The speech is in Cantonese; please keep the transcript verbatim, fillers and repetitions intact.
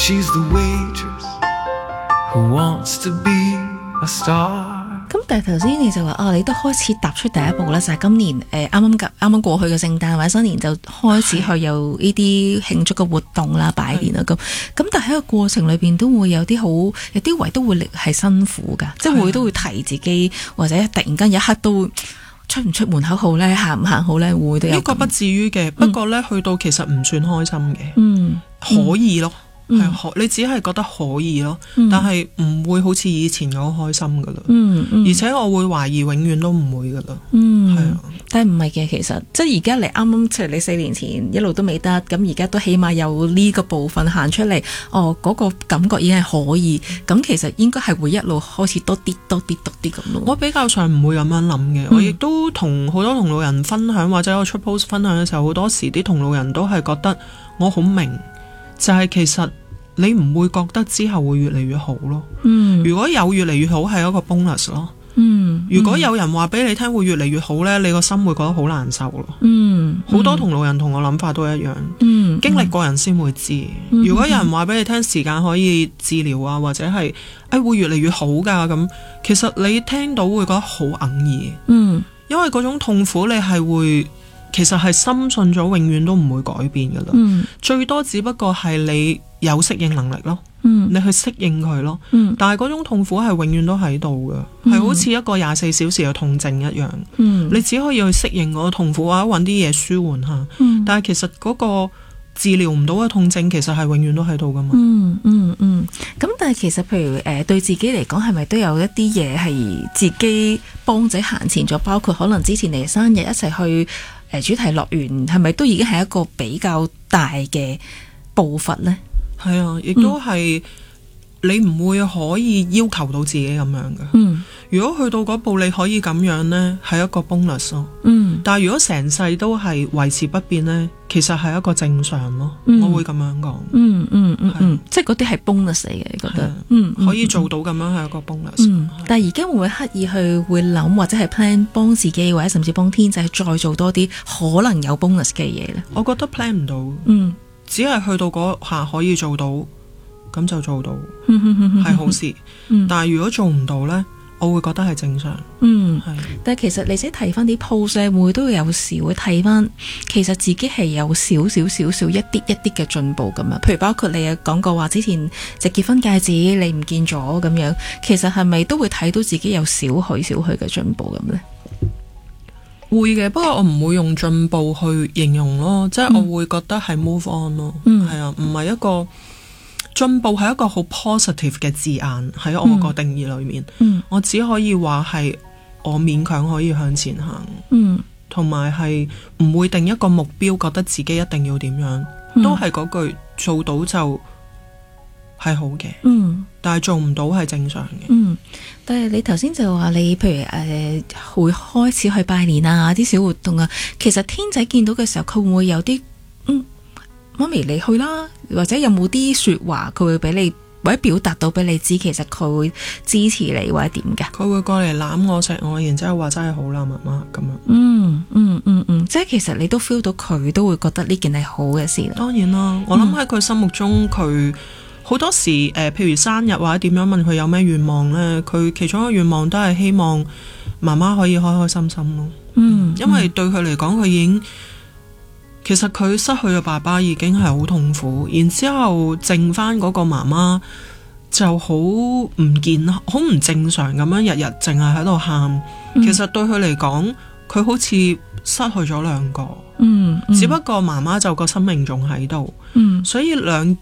She's the waitress who wants to be a star。 咁但係頭先你就話啊，你都開始踏出第一步啦，就係、是、今年誒啱啱啱啱過去嘅聖誕或者新年就開始去有呢啲慶祝嘅活動啦、拜年啦咁。咁但係喺個過程裏邊都會有啲好，有啲位都會係辛苦㗎，即係會都會提自己，或者突然間有一刻都會出唔出門口好咧，行唔行好咧，會都有。 呢個不至於嘅，不過咧、嗯、去到其實唔算開心嘅， 嗯， 可以咯。係可、 嗯， 你只係覺得可以咯， 嗯、 但係唔會好似以前咁開心噶啦、 嗯嗯。而且我會懷疑永遠都唔會噶啦。 嗯，係啊。 但係唔係嘅，其實即係而家你啱啱，即係你四年前一路都未得，咁而家都起碼有呢個部分行出嚟，哦，嗰、嗰個感覺已經係可以。咁其實應該係會一路開始多啲、多啲、多啲咁咯。 我比較上唔會咁樣諗嘅、嗯，我亦都同好多同路人分享，或者我出 post 分享嘅時候，好多時啲同路人都係覺得我好明，就係、是、其實。你唔會覺得之後會越嚟越好咯、嗯？如果有越嚟越好係一個 bonus 咯。嗯，如果有人話俾你聽會越嚟越好呢，你個心會覺得好難受咯。嗯，好多同路人同我諗法都一樣。嗯，經歷過人先會知、嗯。如果有人話俾你聽時間可以治療啊，或者係誒、哎、會越嚟越好噶咁，其實你聽到會覺得好哽耳。嗯，因為嗰種痛苦你係會。其實係深信咗永遠都唔會改變噶啦、嗯，最多只不過係你有適應能力咯、嗯，你去適應佢咯、嗯，但係嗰種痛苦係永遠都喺度噶，係、嗯、好似一個廿四小時嘅痛症一樣、嗯，你只可以去適應嗰個痛苦或者揾啲嘢舒緩下、嗯，但係其實嗰個治療唔到嘅痛症其實係永遠都喺度噶嘛。嗯嗯嗯，咁但係其實譬如誒、呃、對自己嚟講係咪都有一啲嘢係自己幫自己行前咗，包括可能之前你生日一齊去。誒，主題樂園係咪都已經係一個比較大嘅步伐呢？ 係啊，亦都係你唔會可以要求到自己咁樣嘅。嗯，如果去到嗰步你可以咁樣呢，係一個 bonus 咯。嗯，但係如果成世都係維持不變呢，其實係一個正常咯。嗯、我會咁樣講。 嗯嗯嗯嗯，即係嗰啲係 bonus 嚟嘅，你覺得？嗯， 可以做到咁樣係一個 bonus。 嗯，但係而家會唔會刻意去會諗或者係 plan 幫自己或者甚至幫天仔再做多啲可能有 bonus 嘅嘢呢？ 我覺得 plan 唔到。嗯，只係去到嗰下可以做到，咁就做到，係好事。嗯、但係如果做唔到呢？我會覺得係正常，嗯，係。 但係其實你自己睇翻啲 post 咧，會都會有時會睇翻，其實自己係有少少少少一啲一啲嘅進步咁樣。譬如包括你有講過話，之前隻結婚戒指你唔見咗咁樣，其實係咪都會睇到自己有少許少許嘅進步咁呢？ 會嘅，不過我唔會用進步去形容咯，即係我會覺得係 move on 咯，嗯，係啊，唔係一個。進步係一個好 positive 嘅字眼喺我個定義裏面，嗯、我只可以話係我勉強可以向前行，同埋係唔會定一個目標，覺得自己一定要點樣，嗯、都係嗰句做到就係好嘅，嗯，但係做唔到係正常嘅。 嗯，但係你頭先就話你譬如誒、呃、會開始去拜年啊，啲小活動啊，其實天仔見到嘅時候，佢會唔會有啲嗯？媽咪你去啦，或者有冇啲說話佢會俾你，或者表達到俾你知，其實佢會支持你或者點㗎？ 佢會過嚟攬我錫我，然之後話真係好啦，媽媽咁樣。 嗯嗯嗯嗯，即係其實你都 feel 到佢都會覺得呢件係好嘅事。 當然啦，我諗喺佢心目中，佢好多時誒、呃，譬如生日或者點樣問佢有咩願望呢？佢其中一個願望都係希望媽媽可以開開心心咯。嗯，因為對佢嚟講，佢已經。其實佢失去嘅爸爸已經係好痛苦，然之後剩翻嗰個媽媽就好唔健康、好唔正常咁樣，日日淨係喺度喊。其實對佢嚟講，佢好似失去咗兩個，嗯，嗯只不過媽媽就個生命仲喺度，嗯，所以兩